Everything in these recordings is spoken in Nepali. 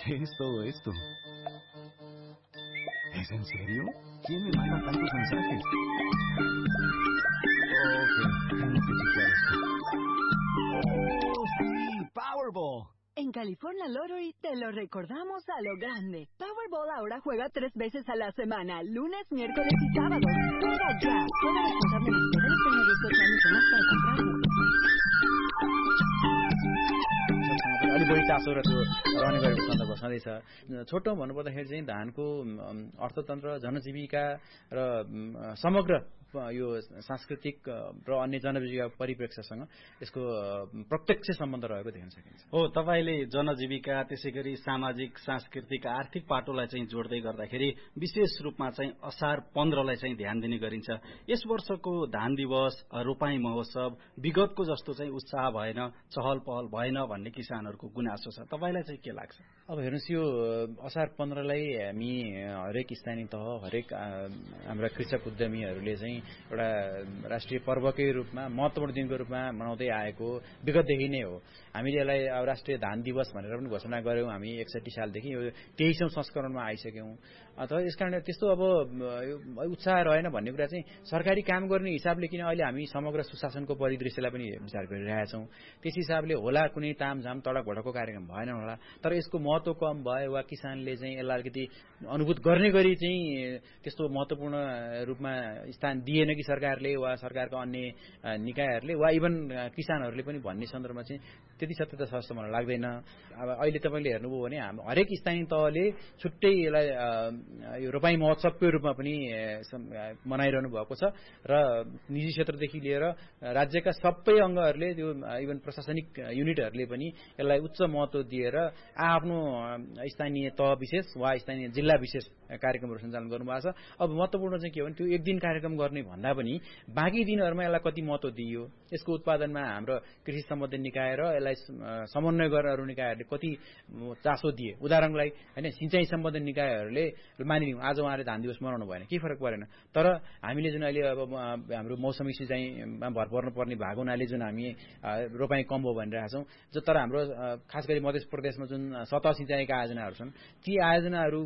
Esto. ¿Es en serio? ¿Quién me manda tantos mensajes? Ok, tengo que chequear esto. ¡Oh, sí! ¡Powerball! En California Lottery te lo recordamos a lo grande. Powerball ahora juega 3 veces a la semana, lunes, miércoles y sábados. Juega ya. Juega responsablemente. Debes tener 18 años o más para comprarlo. अलि बढी चासो र त्यो रहने गरेको सन्दर्भ सधैँ छ। छोटो भन्नुपर्दाखेरि चाहिँ धानको अर्थतन्त्र, जनजीविका र समग्र यो सांस्कृतिक र अन्य जनजीविका परिप्रेक्ष्यसँग यसको प्रत्यक्ष सम्बन्ध रहेको देख्न सकिन्छ। हो, तपाईले जनजीविका त्यसैगरी सामाजिक, सांस्कृतिक, आर्थिक पाटोलाई चाहिँ जोड्दै गर्दाखेरि विशेष रूपमा चाहिँ असार 15 लाई चाहिँ ध्यान दिने गरिन्छ। यस वर्षको धान दिवस, रोपाई महोत्सव विगतको जस्तो चाहिँ उत्साह भएन, चहल पहल भएन भन्ने किसानहरूको गुनासो छ। तपाईलाई चाहिँ के लाग्छ? अब हेर्नुस्, यो असार 15 लाई हामी हरेक स्थानीय तह, हरेक हाम्रा कृषक उद्यमीहरूले चाहिँ एउटा राष्ट्रिय पर्वकै रूपमा, महत्त्वपूर्ण दिनको रूपमा मनाउँदै आएको विगतदेखि नै हो। हामीले यसलाई अब राष्ट्रिय धान दिवस भनेर पनि घोषणा गर्यौं हामी 61 सालदेखि। यो 23औं संस्करणमा आइसक्यौं। अथवा यसकारण त्यस्तो अब उत्साह रहेन भन्ने कुरा चाहिँ सरकारी काम गर्ने हिसाबले, किन अहिले हामी समग्र सुशासनको परिदृश्यलाई पनि विचार गरिरहेका छौं। त्यस हिसाबले होला कुनै तामझाम तडक भडकको कार्यक्रम भएन होला, तर यसको महत्त्व कम भयो वा किसानले चाहिँ यसलाई अलिकति अनुभूत गर्ने गरी चाहिँ त्यस्तो महत्त्वपूर्ण रूपमा स्थान दिएन कि सरकारले वा सरकारका अन्य निकायहरूले वा इभन किसानहरूले पनि भन्ने सन्दर्भमा चाहिँ त्यति सत्यता छ जस्तो मलाई लाग्दैन। अब अहिले तपाईले हेर्नुभयो भने हरेक स्थानीय तहले छुट्टै यसलाई यो रोपाई महोत्सवको रूपमा पनि मनाइरहनु भएको छ र निजी क्षेत्रदेखि लिएर राज्यका सबै अङ्गहरूले, त्यो इभन प्रशासनिक युनिटहरूले पनि यसलाई उच्च महत्त्व दिएर आफ्नो स्थानीय तह विशेष वा स्थानीय जिल्ला विशेष कार्यक्रमहरू सञ्चालन गर्नुभएको छ। अब महत्त्वपूर्ण चाहिँ के हो भने त्यो एक दिन कार्यक्रम गर्ने भन्दा पनि बाँकी दिनहरूमा यसलाई कति महत्त्व दिइयो, यसको उत्पादनमा हाम्रो कृषि सम्बन्धित निकाय र यसलाई समन्वय गरेर अरू निकायहरूले कति चासो दिए। उदाहरणको लागि हैन, सिंचाइ सम्बन्धित निकायहरूले मानिलिउँ आज उहाँले धान दिवस मनाउनु भएन, केही फरक परेन, तर हामीले जुन अहिले अब हाम्रो मौसमी सिंचाइमा भर पर्नुपर्ने भएको हुनाले जुन हामी रोपाई कम भयो भनिरहेका छौँ, तर हाम्रो खास गरी मध्य प्रदेशमा जुन सतह सिंचाइका आयोजनाहरू छन्, ती आयोजनाहरू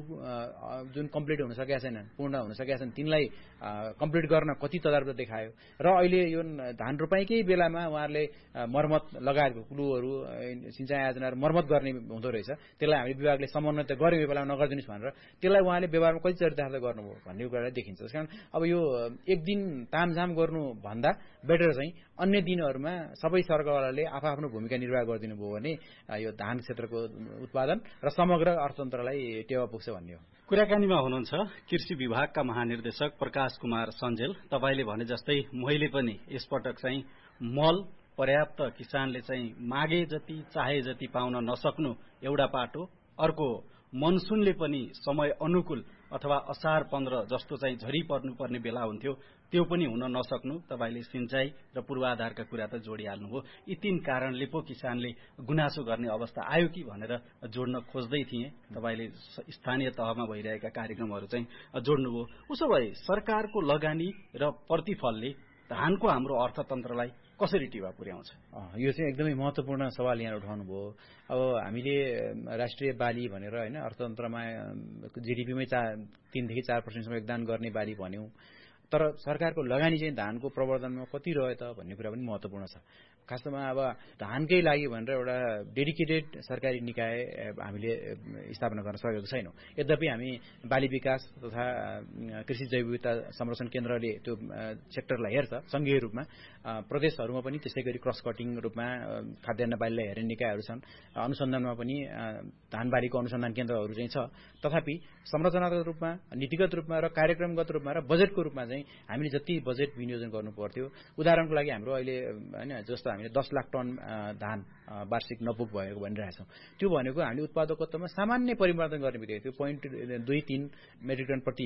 जुन कम्प्लिट हुन सकेका छैनन्, पूर्ण हुन सकेका छन्, तिनलाई कम्प्लिट गर्न कति तदारु देखायो। र अहिले यो धान रोपाईकै बेलामा उहाँहरूले मर्मत लगायतको कुलोहरू, सिंचाइ आयोजनाहरू मर्मत गर्ने हुँदो रहेछ। त्यसलाई हामी विभागले समन्वय त गर्यो, यो बेलामा नगरिदिनुहोस् भनेर, त्यसलाई उहाँले व्यवहारमा कति चरितार्थ गर्नुभयो भन्ने कुरालाई देखिन्छ। त्यसकारण अब यो एक दिन तामझाम गर्नु भन्दा बेटर चाहिँ अन्य दिनहरूमा सबै सरकारवालाले आफ्नो भूमिका निर्वाह गरिदिनु भयो भने यो धान क्षेत्रको उत्पादन र समग्र अर्थतन्त्रलाई टेवा पुग्छ भन्ने हो। कुराकानीमा हुनुहुन्छ कृषि विभागका महानिर्देशक प्रकाश कुमार सञ्जेल। तपाईले भने जस्तै मैले पनि यसपटक चाहिँ मल पर्याप्त किसानले चाहिँ मागे जति चाहे जति पाउन नसक्नु एउटा पाटो, अर्को मनसुनले पनि समय अनुकूल अथवा असार 15 जस्तो चाहिँ झरी पर्नुपर्ने बेला हुन्थ्यो, त्यो पनि हुन नसक्नु, तपाईले सिंचाइ र पूर्वाधारका कुरा त जोडिहाल्नुभयो। यी तीन कारणले पो किसानले गुनासो गर्ने अवस्था आयो कि भनेर जोड्न खोज्दै थिए। तपाईले स्थानीय तहमा भइरहेका कार्यक्रमहरू चाहिँ जोड्नुभयो। उसो भए सरकारको लगानी र प्रतिफलले धानको हाम्रो अर्थतन्त्रलाई कसरी टिवा पुर्याउँछ? यो चाहिँ एकदमै महत्त्वपूर्ण सवाल यहाँ उठाउनु भयो। अब हामीले राष्ट्रिय बाली भनेर हैन, अर्थतन्त्रमा जीडीपीमै 3 देखि 4% योगदान गर्ने बाली भन्यौं, तर सरकारको लगानी चाहिँ धानको प्रवर्धनमा कति रह्यो त भन्ने कुरा पनि महत्त्वपूर्ण छ। खासमा अब धानकै लागि भनेर एउटा डेडिकेटेड सरकारी निकाय हामीले स्थापना गर्न सकेको छैनौं। यद्यपि हामी बाली विकास तथा कृषि जैव विविधता संरक्षण केन्द्रले त्यो सेक्टरलाई हेर्छ संघीय रूपमा। प्रदेशहरूमा पनि त्यसैगरी क्रस कटिङ रूपमा खाद्यान्न बालीलाई हेर्ने निकायहरू छन्। अनुसन्धानमा पनि धान बालीको अनुसन्धान केन्द्रहरू चाहिँ छ। तथापि संरचनागत रूपमा, नीतिगत रूपमा र कार्यक्रमगत रूपमा र बजेटको रूपमा चाहिँ हामीले जति बजेट विनियोजन गर्नु पर्थ्यो, उदाहरणको लागि हाम्रो अहिले हैन जस्तो हामीले 10 लाख टन धान वार्षिक नपुग भएको भनिरहेछौँ, त्यो भनेको हामीले उत्पादकत्वमा सामान्य परिवर्तन गर्ने बित्तिकै त्यो 0.23 मेट्रिक टन प्रति